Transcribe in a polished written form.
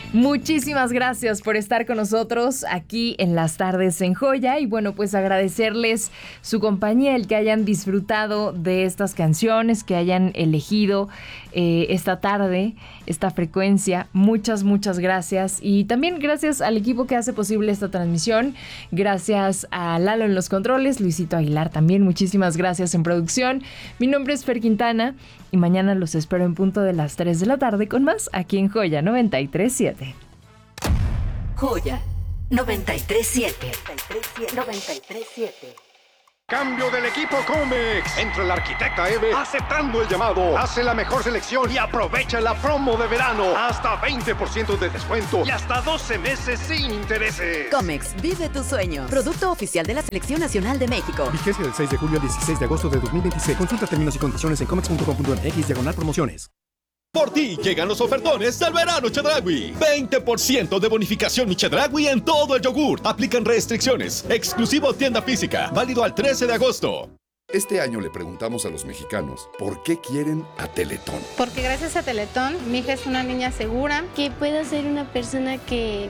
Muchísimas gracias por estar con nosotros aquí en las tardes en Joya y bueno, pues agradecerles su compañía, el que hayan disfrutado de estas canciones, que hayan elegido esta tarde, esta frecuencia. Muchas gracias y también gracias al equipo que hace posible esta transmisión. Gracias a Lalo en los controles, Luisito Aguilar también, muchísimas gracias en producción. Mi nombre es Fer Quintana y mañana los espero en punto de las 3 de la tarde con más aquí en Joya 93.7. Joya 93.7. 93.7. Cambio del equipo Comex. Entra el arquitecta Eve aceptando el llamado. Hace la mejor selección y aprovecha la promo de verano. Hasta 20% de descuento y hasta 12 meses sin intereses. Comex, vive tu sueño. Producto oficial de la Selección Nacional de México. Vigencia del 6 de julio al 16 de agosto de 2026. Consulta términos y condiciones en comex.com.mx/promociones. Por ti llegan los ofertones del verano Chedraui. 20% de bonificación Chedraui en todo el yogur. Aplican restricciones. Exclusivo tienda física. Válido al 13 de agosto. Este año le preguntamos a los mexicanos por qué quieren a Teletón. Porque gracias a Teletón, mi hija es una niña segura. Que puedo ser una persona que